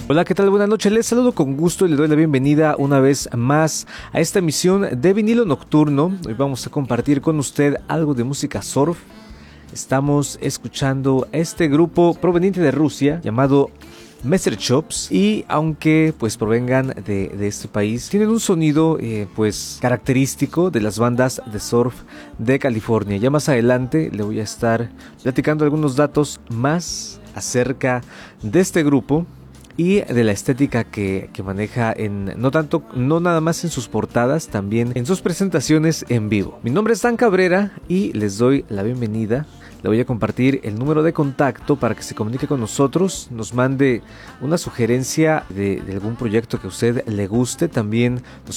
Hola, ¿qué tal? Buenas noches, les saludo con gusto y le doy la bienvenida una vez más a esta emisión de Vinilo Nocturno. Hoy vamos a compartir con usted algo de música surf. Estamos escuchando a este grupo proveniente de Rusia llamado Messer Chops, y aunque pues provengan de este país, tienen un sonido pues característico de las bandas de surf de California. Ya más adelante le voy a estar platicando algunos datos más acerca de este grupo y de la estética que maneja no nada más en sus portadas, también en sus presentaciones en vivo. Mi nombre es Dan Cabrera y les doy la bienvenida. Le voy a compartir el número de contacto para que se comunique con nosotros, nos mande una sugerencia de algún proyecto que a usted le guste. También nos